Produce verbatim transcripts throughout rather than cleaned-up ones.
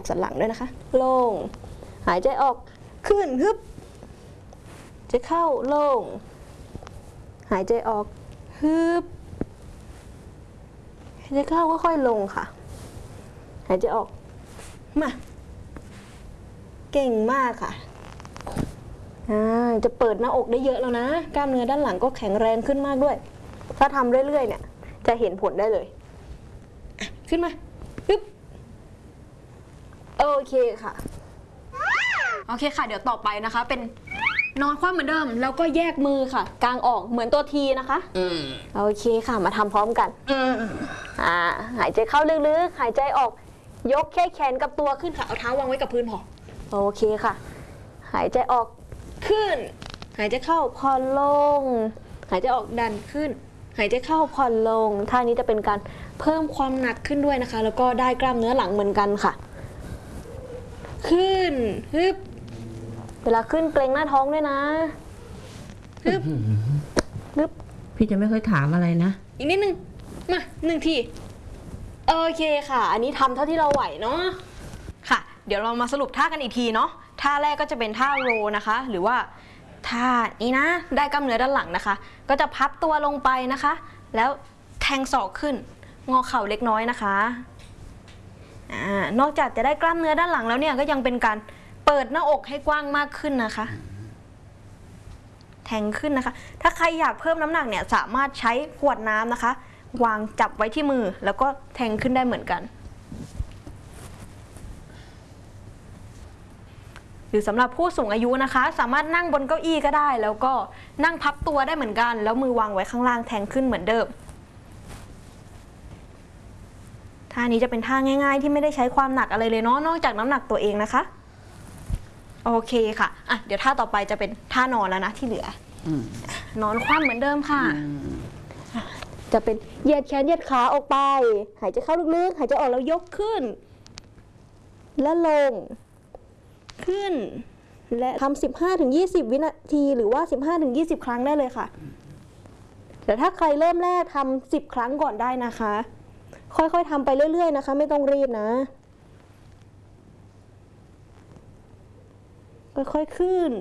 บสันหลังด้วยนะคะลงหายใจออกขึ้นฮึบจะเข้าลงหายใจออกฮึบหายใจเข้าก็ค่อยลงค่ะหายใจออกมาเก่งมากค่ะจะเปิดหน้าอกได้เยอะแล้วนะกล้ามเนื้อด้านหลังก็แข็งแรงขึ้นมากด้วยถ้าทำเรื่อยๆเนี่ยจะเห็นผลได้เลยขึ้นมาปึ๊บโอเคค่ะโอเคค่ะเดี๋ยวต่อไปนะคะเป็นนอนคว่ำเหมือนเดิมแล้วก็แยกมือค่ะกางออกเหมือนตัวทีนะคะอืมโอเคค่ะมาทำพร้อมกันอืมอ่าหายใจเข้าลึกๆหายใจออกยกแค่แขนกับตัวขึ้นค่ะเอาเท้าวางไว้กับพื้นพอโอเคค่ะหายใจออกขึ้นหายใจเข้าผ่อนลงหายใจออกดันขึ้นหายใจเข้าผ่อนลงท่านี้จะเป็นการเพิ่มความหนักขึ้นด้วยนะคะแล้วก็ได้กล้ามเนื้อหลังเหมือนกันค่ะขึ้นฮึบเวลาขึ้นเกร็งหน้าท้องด้วยนะฮึบฮึบพี่จะไม่ค่อยถามอะไรนะอีกนิดนึงมาหนึ่งทีโอเคค่ะอันนี้ทำเท่าที่เราไหวเนาะค่ะเดี๋ยวเรามาสรุปท่ากันอีกทีเนาะท่าแรกก็จะเป็นท่าโรนะคะหรือว่าท่านี้นะได้กล้ามเนื้อด้านหลังนะคะก็จะพับตัวลงไปนะคะแล้วแทงศอกขึ้นงอเข่าเล็กน้อยนะคะอ่านอกจากจะได้กล้ามเนื้อด้านหลังแล้วเนี่ยก็ยังเป็นการเปิดหน้าอกให้กว้างมากขึ้นนะคะแทงขึ้นนะคะถ้าใครอยากเพิ่มน้ำหนักเนี่ยสามารถใช้ขวดน้ำนะคะวางจับไว้ที่มือแล้วก็แทงขึ้นได้เหมือนกันหรือสำหรับผู้สูงอายุนะคะสามารถนั่งบนเก้าอี้ก็ได้แล้วก็นั่งพับตัวได้เหมือนกันแล้วมือวางไว้ข้างล่างแทงขึ้นเหมือนเดิมท่านี้จะเป็นท่าง่ายๆที่ไม่ได้ใช้ความหนักอะไรเลยเนาะนอกจากน้ำหนักตัวเองนะคะโอเคค่ะอ่ะเดี๋ยวท่าต่อไปจะเป็นท่านอนแล้วนะที่เหลือนอนคว่ำเหมือนเดิมค่ะจะเป็นเหยียดแขนเหยียดขาออกไปหายใจเข้าลึกๆหายใจออกแล้วยกขึ้นแล้วลงขึ้นและทำ สิบห้าถึงยี่สิบ วินาทีหรือว่า สิบห้าถึงยี่สิบ ครั้งได้เลยค่ะแต่ถ้าใครเริ่มแรกทำสิบครั้งก่อนได้นะคะค่อยๆทำไปเรื่อยๆนะคะไม่ต้องรีบนะค่อยๆขึ้น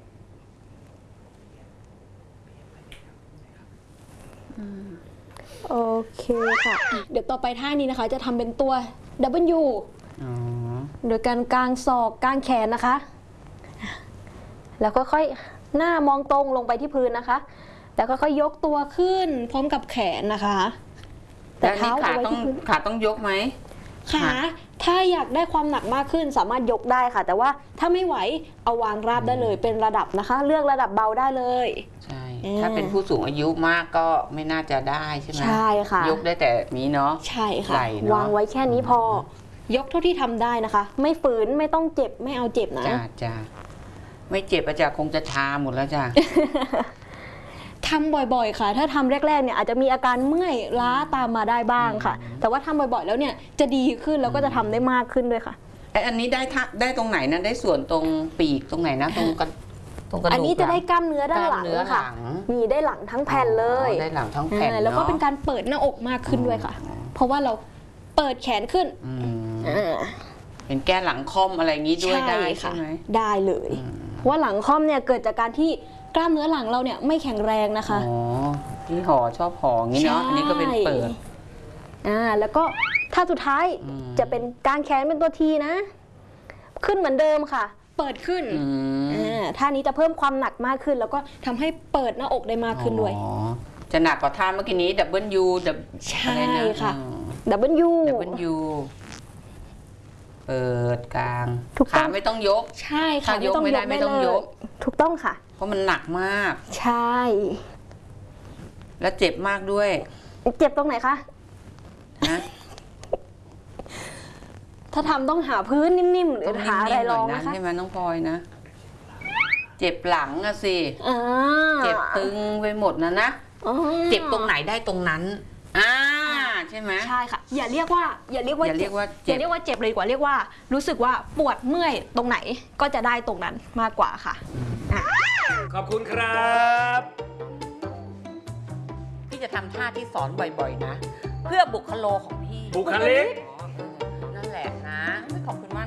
โอเคค่ะเดี๋ยวต่อไปท่านี้นะคะจะทำเป็นตัว ดับเบิลยู โดยการกางศอกกางแขนนะคะแล้วค่อยๆหน้ามองตรงลงไปที่พื้นนะคะแล้วก็ค่อยยกตัวขึ้นพร้อมกับแขนนะคะแต่เท้าขาต้องขาต้องยกไหมขาถ้าอยากได้ความหนักมากขึ้นสามารถยกได้ค่ะแต่ว่าถ้าไม่ไหวเอาวางราบได้เลยเป็นระดับนะคะเลือกระดับเบาได้เลยใช่ถ้าเป็นผู้สูงอายุมากก็ไม่น่าจะได้ใช่ไหมใช่ค่ะยกได้แต่นี้เนาะใช่ค่ะวางไว้แค่นี้พอยกเท่าที่ทำได้นะคะไม่ฝืนไม่ต้องเจ็บไม่เอาเจ็บนะจ้าจ้าไม่เจ็บอาจารย์คงจะชาหมดแล้วจ้าทำบ่อยๆค่ะถ้าทำแรกๆเนี่ยอาจจะมีอาการเมื่อยล้าตามมาได้บ้างค่ะแต่ว่าทำบ่อยๆแล้วเนี่ยจะดีขึ้นแล้วก็จะทำได้มากขึ้นด้วยค่ะไออันนี้ได้ได้ตรงไหนนะได้ส่วนตรงปีกตรงไหนนะตรงกันตรงกระดูกอันนี้จะได้กล้ามเนื้อด้านหลังค่ะมีได้หลังทั้งแผ่นเลยได้หลังทั้งแผ่นแล้วก็เป็นการเปิดหน้าอกมากขึ้นด้วยค่ะเพราะว่าเราเปิดแขนขึ้นเป็นแก้หลังค่อมอะไรงี้ด้วยได้ใช่ไหมได้เลยเพราะว่าหลังค่อมเนี่ยเกิดจากการที่กล้ามเนื้อหลังเราเนี่ยไม่แข็งแรงนะคะอ๋อที่ห่อชอบห่องี้เนาะอันนี้ก็เป็นเปิดอ่าแล้วก็ท่าสุดท้ายจะเป็นกางแขนเป็นตัวทีนะขึ้นเหมือนเดิมค่ะเปิดขึ้นอ่าท่านี้จะเพิ่มความหนักมากขึ้นแล้วก็ทำให้เปิดหน้าอกได้มากขึ้นด้วยอ๋อจะหนักกว่าท่าเมื่อกี้นี้ดับเบิลยูดับใช่ค่ะดับเบิลยูดับเบิลยูเปิดกลางขาไม่ต้องยกใช่ค่ะยกไม่ได้ไม่ต้องยกถูกต้องค่ะเพราะมันหนักมากใช่แล้วเจ็บมากด้วยเจ็บตรงไหนคะนะถ้าทำต้องหาพื้นนิ่มๆหรือหาอะไรรองนะคะใช่ไหมน้องพลอยนะเจ็บหลังอะสิเจ็บตึงไปหมดนะนะเจ็บตรงไหนได้ตรงนั้นอ่าใช่ไหมใช่ค่ะอย่าเรียกว่าอย่าเรียกว่าอย่าเรียกว่าอย่าเรียกว่าเจ็บเลยดีกว่าเรียกว่ารู้สึกว่าปวดเมื่อยตรงไหนก็จะได้ตรงนั้นมากกว่าค่ะขอบคุณครับพี่จะทำท่าที่สอนบ่อยๆนะเพื่อบุคโลของพี่บุคลิกนั่นแหละนะขอบคุณมาก